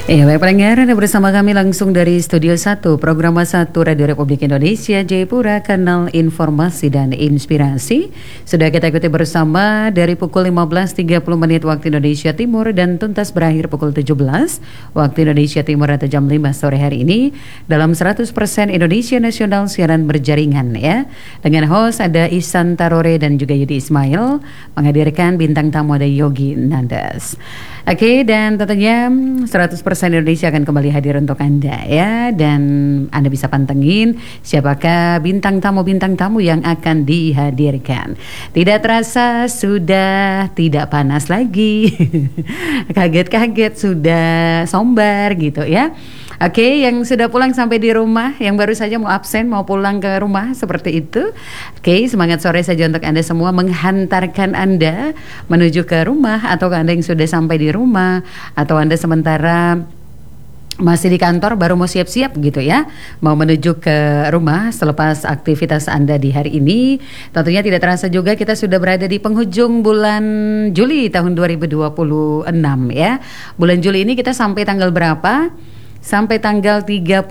Ya, baik pendengar, Anda bersama kami langsung dari Studio 1, Program 1 Radio Republik Indonesia, Jayapura, Kanal Informasi dan Inspirasi. Sudah kita ikuti bersama dari pukul 15.30 menit waktu Indonesia Timur dan tuntas berakhir pukul 17 waktu Indonesia Timur atau jam 5 sore hari ini dalam 100% Indonesia Nasional siaran berjaringan ya. Dengan host ada Ihsan Tarore dan juga Yudi Ismail, menghadirkan bintang tamu ada Yogi Nandas. Oke, dan tentunya 100% Indonesia akan kembali hadir untuk Anda ya. Dan Anda bisa pantengin siapakah bintang tamu yang akan dihadirkan. Tidak terasa sudah tidak panas lagi. Kaget-kaget sudah sombar gitu ya. Oke, yang sudah pulang sampai di rumah, yang baru saja mau absen, mau pulang ke rumah seperti itu. Oke, semangat sore saja untuk Anda semua, menghantarkan Anda menuju ke rumah, atau Anda yang sudah sampai di rumah, atau Anda sementara masih di kantor baru mau siap-siap gitu ya, mau menuju ke rumah selepas aktivitas Anda di hari ini. Tentunya tidak terasa juga kita sudah berada di penghujung bulan Juli tahun 2026 ya. Bulan Juli ini kita sampai tanggal berapa? Sampai tanggal 32.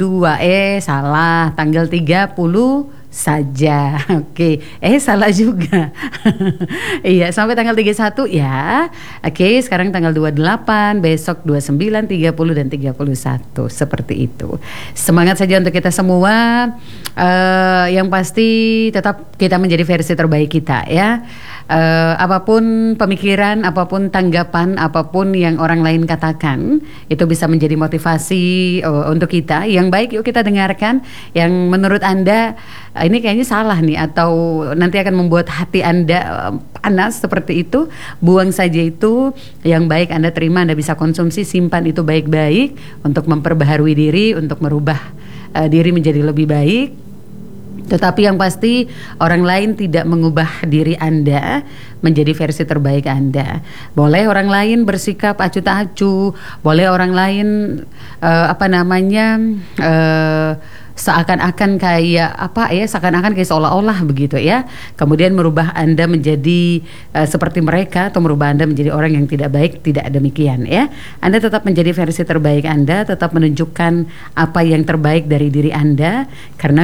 Salah, tanggal 30 saja. Oke, salah juga. Iya, sampai tanggal 31 ya. Oke, sekarang tanggal 28, besok 29, 30 dan 31. Seperti itu. Semangat saja untuk kita semua. Yang pasti tetap kita menjadi versi terbaik kita ya. Apapun pemikiran, apapun tanggapan, apapun yang orang lain katakan, itu bisa menjadi motivasi untuk kita. Yang baik yuk kita dengarkan. Yang menurut Anda ini kayaknya salah nih, atau nanti akan membuat hati Anda panas seperti itu, buang saja itu. Yang baik Anda terima, Anda bisa konsumsi, simpan itu baik-baik untuk memperbaharui diri, untuk merubah diri menjadi lebih baik. Tetapi yang pasti orang lain tidak mengubah diri Anda menjadi versi terbaik Anda. Boleh orang lain bersikap acuh tak acuh, boleh orang lain seakan-akan kayak seakan-akan kayak seolah-olah begitu ya. Kemudian merubah Anda menjadi seperti mereka, atau merubah Anda menjadi orang yang tidak baik. Tidak demikian ya. Anda tetap menjadi versi terbaik Anda, tetap menunjukkan apa yang terbaik dari diri Anda, karena